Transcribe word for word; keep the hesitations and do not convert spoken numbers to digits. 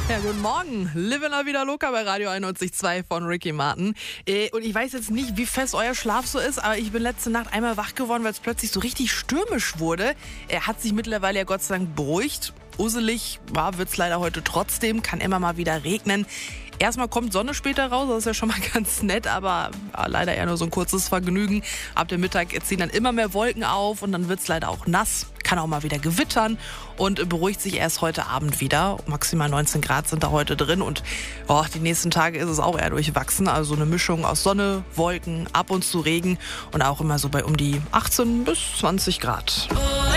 Ja, guten Morgen. Livin' la Vida Loca bei Radio einundneunzig Komma zwei von Ricky Martin. Äh, und ich weiß jetzt nicht, wie fest euer Schlaf so ist, aber ich bin letzte Nacht einmal wach geworden, weil es plötzlich so richtig stürmisch wurde. Er hat sich mittlerweile ja Gott sei Dank beruhigt. Usselig ja, wird es leider heute trotzdem, kann immer mal wieder regnen. Erstmal kommt Sonne später raus, das ist ja schon mal ganz nett, aber ja, leider eher nur so ein kurzes Vergnügen. Ab dem Mittag ziehen dann immer mehr Wolken auf und dann wird es leider auch nass. Kann auch mal wieder gewittern und beruhigt sich erst heute Abend wieder. Maximal neunzehn Grad sind da heute drin und oh, die nächsten Tage ist es auch eher durchwachsen. Also eine Mischung aus Sonne, Wolken, ab und zu Regen und auch immer so bei um die achtzehn bis zwanzig Grad.